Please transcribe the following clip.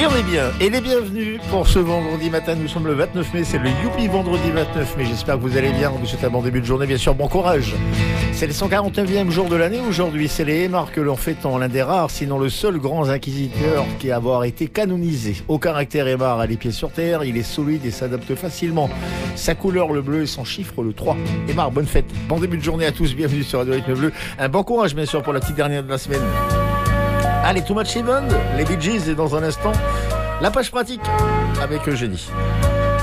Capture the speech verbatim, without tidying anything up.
Et on est bien, et les bienvenus pour ce vendredi matin. Nous sommes le vingt-neuf mai, c'est le Youpi vendredi vingt-neuf mai. J'espère que vous allez bien, on vous souhaite un bon début de journée, bien sûr, bon courage. C'est le cent quarante-neuvième jour de l'année aujourd'hui, c'est les Aymars que l'on fêtant, l'un des rares, sinon le seul grand inquisiteur qui a avoir été canonisé. Au caractère Aymar a les pieds sur terre, il est solide et s'adapte facilement. Sa couleur le bleu et son chiffre le trois. Aymar, bonne fête, bon début de journée à tous, bienvenue sur Radio Rythme Bleu. Un bon courage bien sûr pour la petite dernière de la semaine. Allez, Too Much Even, les Bee Gees et dans un instant, la page pratique avec Eugénie.